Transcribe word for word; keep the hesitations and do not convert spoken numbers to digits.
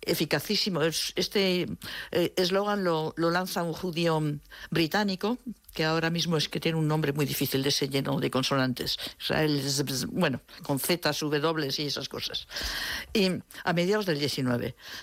eficacísimo. Este eslogan eh, lo, lo lanza un judío británico, que ahora mismo es que tiene un nombre muy difícil de ese lleno de consonantes. Israel, bueno, con zetas, W y esas cosas. Y a mediados del diecinueve.